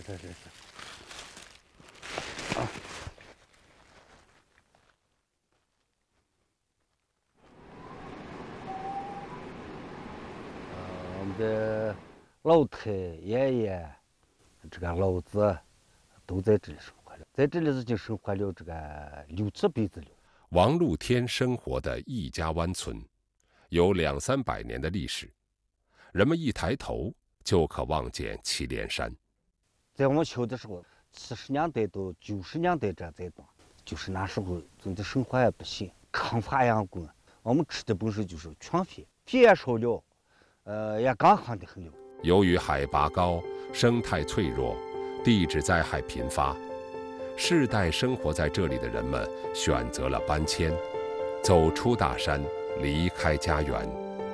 是。我们的老太爷爷，这个老子都在这里生活了，在这里已经生活了这个6、7辈子了。 王禄天生活的易家湾村，有200-300年的历史，人们一抬头就可望见祁连山。 在我们小的时候，70年代到90年代这阶段，就是那时候真的生活也不行，抗法养工，我们吃的本身就是全肥，肥也少了，也干旱的很了。 由于海拔高，生态脆弱，地质灾害频发，世代生活在这里的人们选择了搬迁，走出大山，离开家园，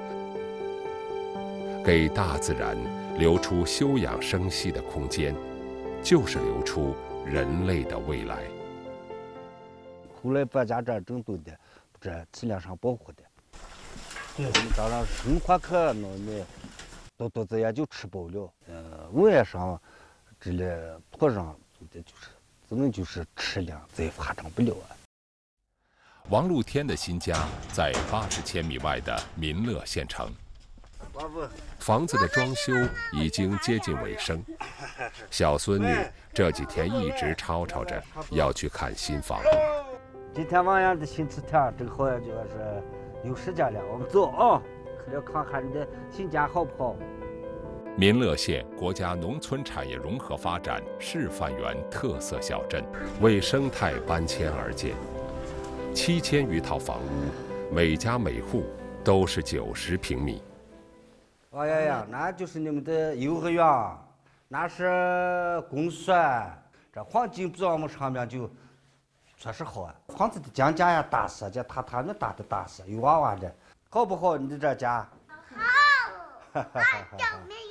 给大自然留出休养生息的空间，就是留出人类的未来。 后来把家这整顿的，这质量上保护的。对，我们当然生活可弄的，到这也就吃饱了。文业上，这里土壤的就是只能就是吃粮，再发展不了啊。 王禄天的新家在80千米外的民乐县城。房子的装修已经接近尾声，小孙女这几天一直吵吵着要去看新房。 今天晚上的星期天，正好就是有时间了，我们走啊，去了看看你的新家好不好？ 民乐县国家农村产业融合发展示范园特色小镇，为生态搬迁而建，7000余套房屋，每家每户都是90平米。 哎呀，那就是你们的幼儿园，那是公所，这环境不在我们上面就确实好啊。房子的将家呀大些，这榻榻米搭的大些，有娃娃的，好不好？你的这家？ 好，俺证明。